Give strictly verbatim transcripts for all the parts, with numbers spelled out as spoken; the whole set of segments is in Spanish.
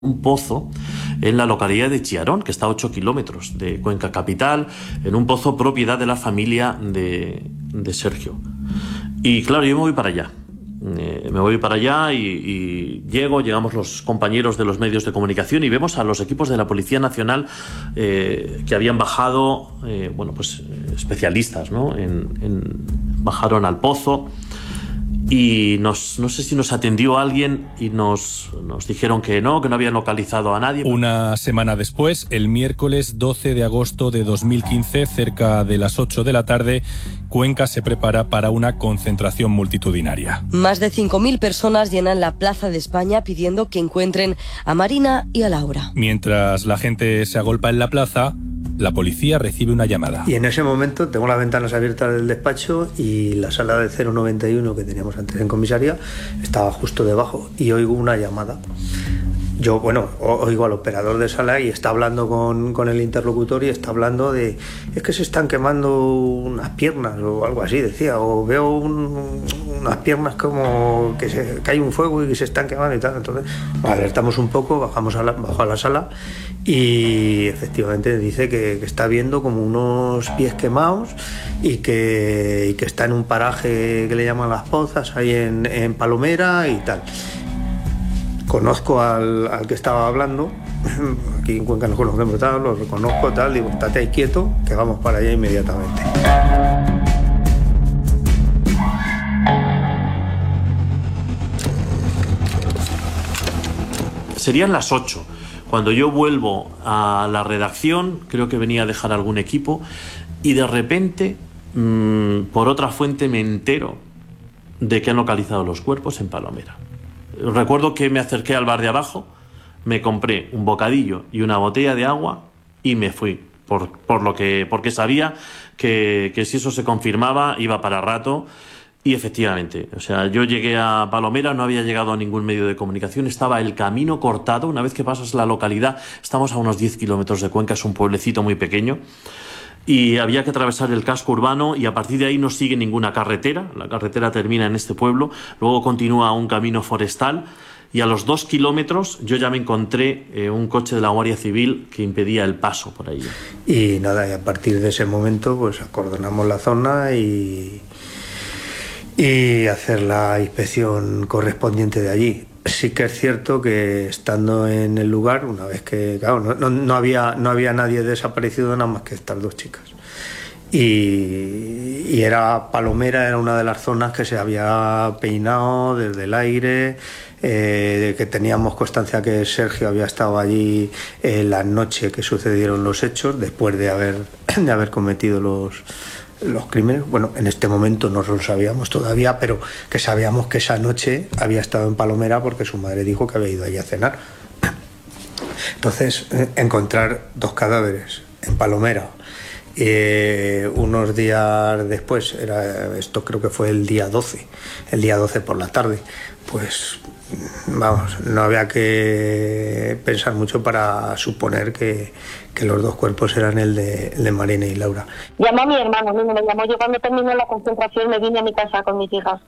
un pozo en la localidad de Chiarón, que está a ocho kilómetros de Cuenca capital, en un pozo propiedad de la familia de, de Sergio. Y claro, yo me voy para allá. Eh, me voy para allá y, y llego, llegamos los compañeros de los medios de comunicación y vemos a los equipos de la Policía Nacional eh, que habían bajado, eh, bueno, pues especialistas, ¿no? En, en, bajaron al pozo. Y nos, no sé si nos atendió alguien y nos, nos dijeron que no, que no habían localizado a nadie. Una semana después, el miércoles doce de agosto de dos mil quince, cerca de las ocho de la tarde, Cuenca se prepara para una concentración multitudinaria. Más de cinco mil personas llenan la Plaza de España pidiendo que encuentren a Marina y a Laura. Mientras la gente se agolpa en la plaza, la policía recibe una llamada. Y en ese momento tengo las ventanas abiertas del despacho y la sala de cero noventa y uno que teníamos antes en comisaría estaba justo debajo y oigo una llamada. Yo, bueno, oigo al operador de sala y está hablando con, con el interlocutor y está hablando de... Es que se están quemando unas piernas o algo así, decía. O veo un, unas piernas como que, se, que hay un fuego y que se están quemando y tal. Entonces, alertamos un poco, bajamos a la, bajo a la sala y efectivamente dice que, que está viendo como unos pies quemados y que, y que está en un paraje que le llaman Las Pozas, ahí en, en Palomera y tal. Conozco al, al que estaba hablando, aquí en Cuenca nos conocemos tal, lo reconozco tal, digo, estate ahí quieto, que vamos para allá inmediatamente. Serían las ocho. Cuando yo vuelvo a la redacción, creo que venía a dejar algún equipo, y de repente, mmm, por otra fuente me entero de que han localizado los cuerpos en Palomera. Recuerdo que me acerqué al bar de abajo, me compré un bocadillo y una botella de agua y me fui, por, por lo que, porque sabía que, que si eso se confirmaba iba para rato. Y efectivamente, o sea, yo llegué a Palomera, no había llegado a ningún medio de comunicación, estaba el camino cortado. Una vez que pasas la localidad, estamos a unos diez kilómetros de Cuenca, es un pueblecito muy pequeño, y había que atravesar el casco urbano y a partir de ahí no sigue ninguna carretera. La carretera termina en este pueblo, luego continúa un camino forestal y a los dos kilómetros yo ya me encontré eh, un coche de la Guardia Civil que impedía el paso por ahí. Y nada, y a partir de ese momento pues acordonamos la zona y, y hacer la inspección correspondiente de allí. Sí que es cierto que estando en el lugar, una vez que, claro, no, no, no, había, no había nadie desaparecido nada más que estas dos chicas. Y, y era Palomera, era una de las zonas que se había peinado desde el aire, eh, de que teníamos constancia que Sergio había estado allí eh, la noche que sucedieron los hechos, después de haber, de haber cometido los... los crímenes. Bueno, en este momento no lo sabíamos todavía, pero que sabíamos que esa noche había estado en Palomera porque su madre dijo que había ido allí a cenar. Entonces, eh, encontrar dos cadáveres en Palomera eh, unos días después, era, esto creo que fue el día doce, el día doce por la tarde, pues vamos, no había que pensar mucho para suponer que, que los dos cuerpos eran el de, el de Marina y Laura. Llamó a mi hermano, a mí me llamó. Yo cuando terminé la concentración me vine a mi casa con mis hijas.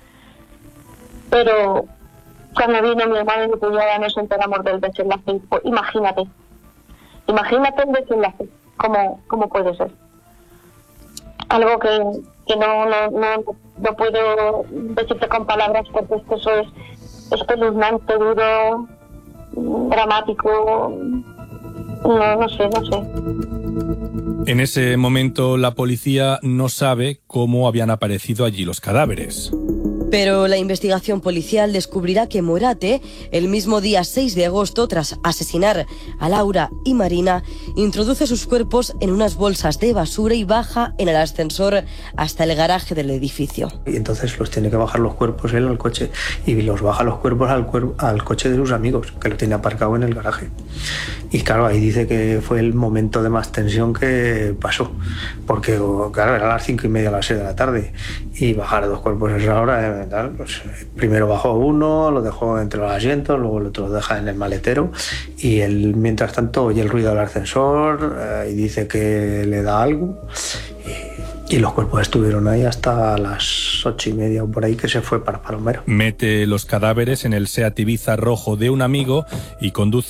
Pero cuando vino mi hermano y mi cuñada nos enteramos del desenlace. Pues, imagínate, imagínate el desenlace, ¿cómo, cómo puede ser? Algo que, que no, no, no, no puedo decirte con palabras porque es que eso es espeluznante, duro, dramático, no, no sé, no sé. En ese momento la policía no sabe cómo habían aparecido allí los cadáveres. Pero la investigación policial descubrirá que Morate, el mismo día seis de agosto, tras asesinar a Laura y Marina, introduce sus cuerpos en unas bolsas de basura y baja en el ascensor hasta el garaje del edificio. Y entonces los tiene que bajar los cuerpos él al coche y los baja los cuerpos al, cuer al coche de sus amigos, que lo tiene aparcado en el garaje. Y claro, ahí dice que fue el momento de más tensión que pasó, porque claro, eran las cinco y media a las seis de la tarde y bajar dos cuerpos a esa hora, tal, pues, primero bajó uno, lo dejó entre los asientos, luego el otro lo deja en el maletero y él mientras tanto oye el ruido del ascensor eh, y dice que le da algo Y los cuerpos estuvieron ahí hasta las ocho y media o por ahí, que se fue para Palomero. Mete los cadáveres en el Seat Ibiza rojo de un amigo y conduce